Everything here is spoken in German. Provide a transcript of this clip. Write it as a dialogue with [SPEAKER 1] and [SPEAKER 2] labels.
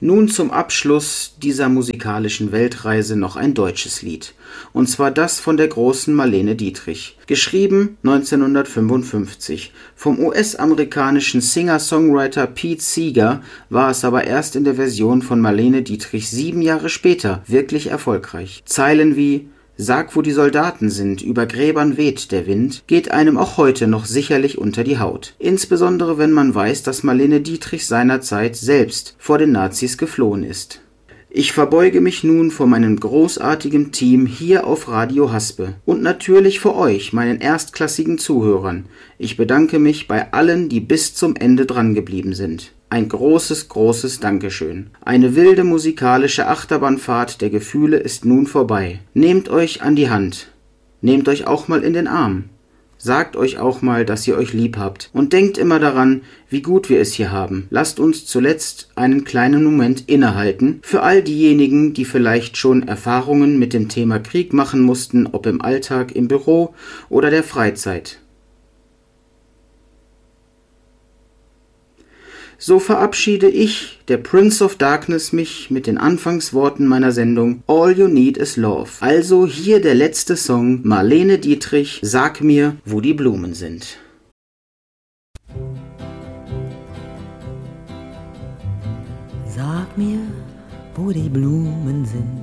[SPEAKER 1] Nun zum Abschluss dieser musikalischen Weltreise noch ein deutsches Lied. Und zwar das von der großen Marlene Dietrich. Geschrieben 1955. Vom US-amerikanischen Singer-Songwriter Pete Seeger war es aber erst in der Version von Marlene Dietrich 7 Jahre später wirklich erfolgreich. Zeilen wie „Sag, wo die Soldaten sind, über Gräbern weht der Wind“ geht einem auch heute noch sicherlich unter die Haut. Insbesondere wenn man weiß, dass Marlene Dietrich seinerzeit selbst vor den Nazis geflohen ist. Ich verbeuge mich nun vor meinem großartigen Team hier auf Radio Haspe und natürlich vor euch, meinen erstklassigen Zuhörern. Ich bedanke mich bei allen, die bis zum Ende dran geblieben sind. Ein großes, großes Dankeschön. Eine wilde musikalische Achterbahnfahrt der Gefühle ist nun vorbei. Nehmt euch an die Hand. Nehmt euch auch mal in den Arm. Sagt euch auch mal, dass ihr euch lieb habt. Und denkt immer daran, wie gut wir es hier haben. Lasst uns zuletzt einen kleinen Moment innehalten. Für all diejenigen, die vielleicht schon Erfahrungen mit dem Thema Krieg machen mussten, ob im Alltag, im Büro oder der Freizeit. So verabschiede ich, der Prince of Darkness, mich mit den Anfangsworten meiner Sendung All You Need Is Love. Also hier der letzte Song, Marlene Dietrich, Sag mir, wo die Blumen sind.
[SPEAKER 2] Sag mir, wo die Blumen sind,